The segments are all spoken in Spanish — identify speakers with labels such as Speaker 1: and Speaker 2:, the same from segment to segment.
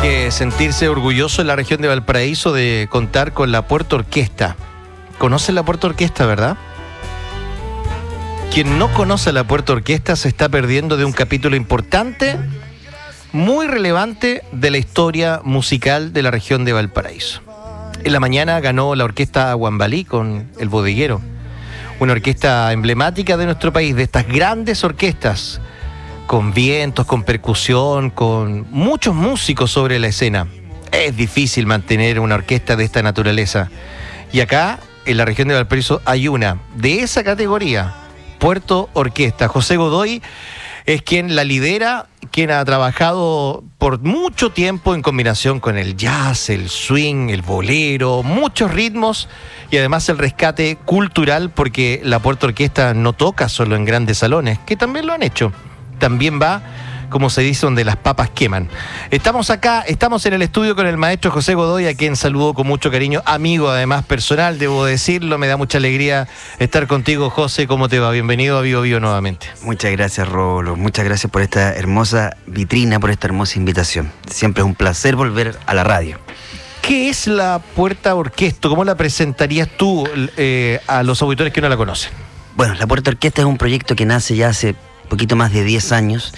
Speaker 1: que sentirse orgulloso en la región de Valparaíso de contar con la Puerto Orquesta. ¿Conocen la Puerto Orquesta, verdad? Quien no conoce la Puerto Orquesta se está perdiendo de un capítulo importante, muy relevante de la historia musical de la región de Valparaíso. En la mañana ganó la orquesta Huambalí con El Bodeguero, una orquesta emblemática de nuestro país, de estas grandes orquestas, con vientos, con percusión, con muchos músicos sobre la escena. Es difícil mantener una orquesta de esta naturaleza. Y acá, en la región de Valparaíso, hay una de esa categoría, Puerto Orquesta. José Godoy es quien la lidera, quien ha trabajado por mucho tiempo en combinación con el jazz, el swing, el bolero, muchos ritmos y además el rescate cultural, porque la Puerto Orquesta no toca solo en grandes salones, que también lo han hecho. También va, como se dice, donde las papas queman. Estamos acá, estamos en el estudio con el maestro José Godoy, a quien saludo con mucho cariño, amigo además personal, debo decirlo. Me da mucha alegría estar contigo, José. ¿Cómo te va? Bienvenido a Vivo Vivo nuevamente.
Speaker 2: Muchas gracias, Rolo. Muchas gracias por esta hermosa vitrina, por esta hermosa invitación. Siempre es un placer volver a la radio.
Speaker 1: ¿Qué es la Puerto Orquesta? ¿Cómo la presentarías tú a los auditores que no la conocen?
Speaker 2: Bueno, la Puerto Orquesta es un proyecto que nace ya hace poquito más de 10 años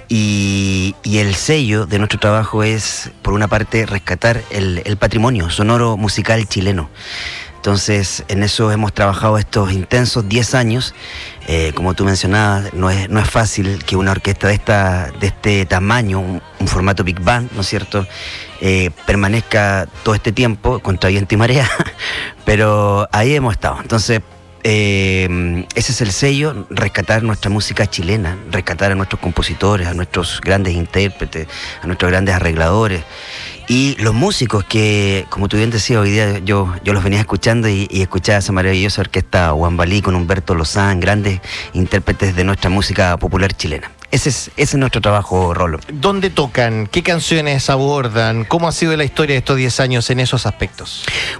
Speaker 2: y el sello de nuestro trabajo es, por una parte, rescatar el patrimonio sonoro musical chileno. Entonces, en eso hemos trabajado estos intensos 10 años. Como tú mencionabas, no es fácil que una orquesta de este tamaño, un formato big band, ¿no es cierto?, permanezca todo este tiempo contra viento y marea, pero ahí hemos estado. Entonces, ese es el sello, rescatar nuestra música chilena, rescatar a nuestros compositores, a nuestros grandes intérpretes, a nuestros grandes arregladores y los músicos que, como tú bien decías, hoy día yo los venía escuchando y escuchaba esa maravillosa orquesta Huambalí con Humberto Lozán, grandes intérpretes de nuestra música popular chilena. Ese es nuestro trabajo, Rolo.
Speaker 1: ¿Dónde tocan? ¿Qué canciones abordan? ¿Cómo ha sido la historia de estos 10 años en esos aspectos?